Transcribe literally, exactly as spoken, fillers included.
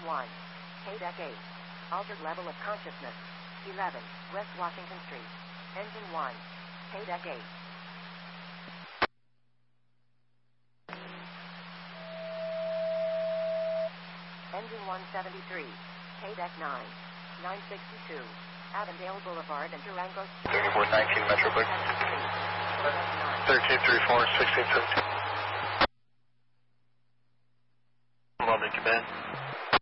one. K-Deck eight. Altered level of consciousness. eleven. West Washington Street. Engine one. K-Deck eight. Engine one seventy-three. K-Deck nine. nine sixty-two. Avondale Boulevard and Durango Street. thirty-four nineteen Metroplex. thirteen thirty-four, sixteen seventeen. London, command.